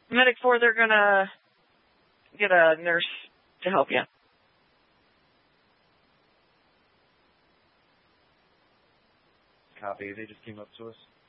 Medic 4, they're going to get a nurse to help you. Copy. They just came up to us.